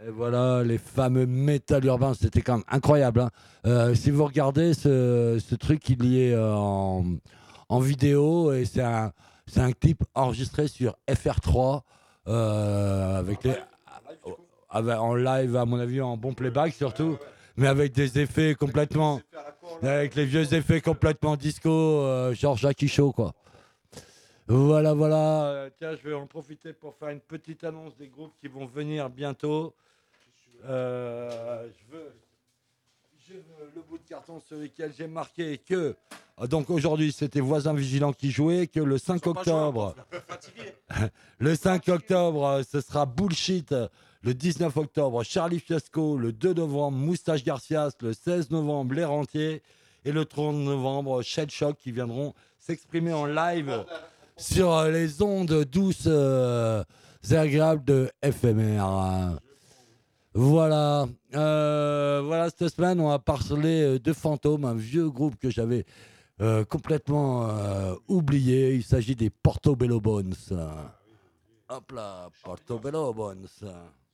Et voilà, les fameux métal urbains, c'était quand même incroyable, hein. Si vous regardez ce truc, il y est en vidéo et c'est un clip enregistré sur FR3 avec en live, à mon avis, en bon playback surtout, mais avec des effets complètement, avec les vieux effets complètement disco, genre Jackie Show, quoi. Voilà, voilà. Tiens, je vais en profiter pour faire une petite annonce des groupes qui vont venir bientôt. Je veux le bout de carton sur lequel j'ai marqué que donc aujourd'hui c'était Voisins Vigilants qui jouait, que le 5 octobre, le 5 octobre ce sera Bullshit, le 19 octobre Charlie Fiasco, le 2 novembre Moustache Garcias, le 16 novembre Les Rentiers et le 30 novembre Shell Shock qui viendront s'exprimer en live sur les ondes douces et agréables de FMR. Voilà. Voilà, cette semaine, on va parler de Fantôme, un vieux groupe que j'avais complètement oublié. Il s'agit des Portobello Bones. Hop là, Portobello Bones.